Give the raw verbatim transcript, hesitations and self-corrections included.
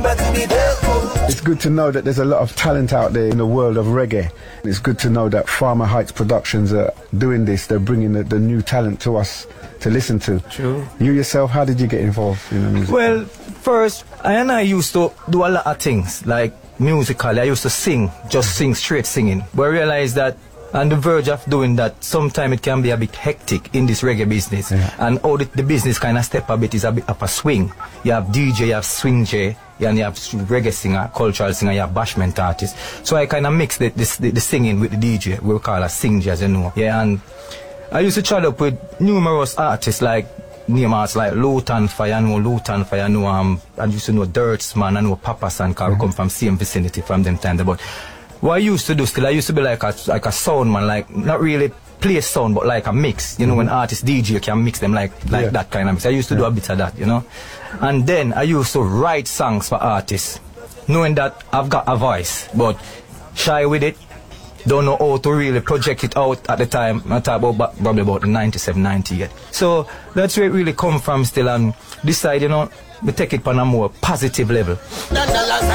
It's good to know that there's a lot of talent out there in the world of reggae. It's good to know that Farmer Heights Productions are doing this. They're bringing the, the new talent to us to listen to. True. You yourself, how did you get involved in the music? Well, first, I and I used to do a lot of things, like musically. I used to sing, just sing, straight singing. But I realized that on the verge of doing that, sometimes it can be a bit hectic in this reggae business. Yeah. And all the, the business kind of step a bit is a bit up a swing. You have D J, you have swing J, and you have reggae singer, cultural singer, you have bashment artist. So I kind of mix the, the, the, the singing with the D J. We call it sing J, as you know. Yeah, and I used to chat up with numerous artists like name artists like Lutan Fire, I know Lutan Fire, I know um, I used to know Dirtsman, I know Papa San, because mm-hmm. we come from same vicinity from them time. But what I used to do still, I used to be like a like a sound man, like not really play sound, but like a mix. You know, mm-hmm. when artists D J can mix them like like yeah. that kind of mix. I used to yeah. do a bit of that, you know. And then I used to write songs for artists, knowing that I've got a voice, but shy with it. Don't know how to really project it out at the time. I talk about probably about ninety-seven, ninety-eight. So that's where it really come from still, and decide, you know, we take it on a more positive level.